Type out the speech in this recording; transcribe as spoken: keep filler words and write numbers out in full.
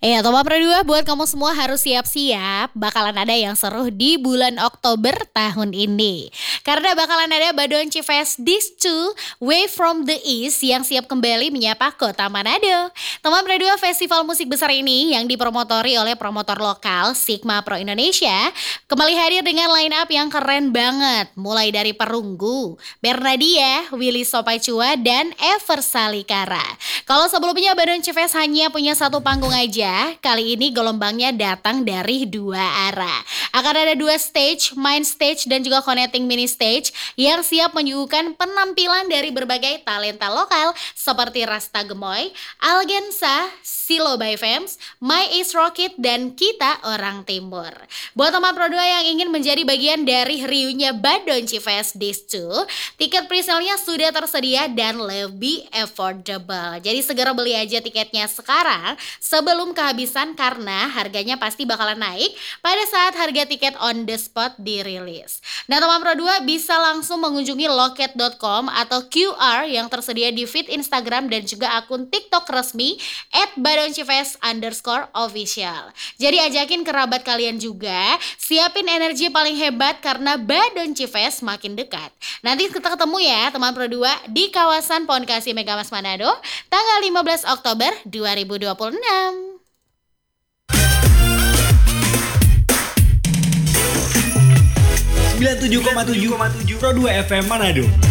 Ya, Toma Pro dua buat kamu semua harus siap-siap. Bakalan ada yang seru di bulan Oktober tahun ini. Karena bakalan ada Badonchi Fest Disc two Way from the East yang siap kembali menyapa kota Manado. Toma Pro dua festival musik besar ini yang dipromotori oleh promotor lokal Sigma Pro Indonesia kembali hadir dengan line up yang keren banget. Mulai dari Perunggu, Bernadia, Willy Sopacua, dan Ever Salikara. Kalau sebelumnya Badonchi Fest hanya punya satu panggung aja, kali ini gelombangnya datang dari dua arah. Akan ada dua stage, main stage dan juga connecting mini stage yang siap menyuguhkan penampilan dari berbagai talenta lokal seperti Rasta Gemoy, Algensa, Silo by Fems, My Ace Rocket, dan Kita Orang Timur. Buat teman Pro dua yang ingin menjadi bagian dari riuhnya Badonchi Fest Disc two, tiket pre-sale-nya sudah tersedia dan lebih affordable. Jadi segera beli aja tiketnya sekarang sebelum kehabisan karena harganya pasti bakalan naik pada saat harga tiket on the spot dirilis. Nah, teman Pro dua bisa langsung mengunjungi loket dot com atau Q R yang tersedia di feed Instagram dan juga akun TikTok resmi at badonchifest underscore official. Jadi ajakin kerabat kalian juga, siapin energi paling hebat karena Badonchi Fest makin dekat. Nanti kita ketemu ya teman Pro dua di kawasan Pohon Kasih Megamas Manado tanggal lima belas Oktober dua ribu dua puluh enam. sembilan puluh tujuh koma tujuh Pro dua F M Manado.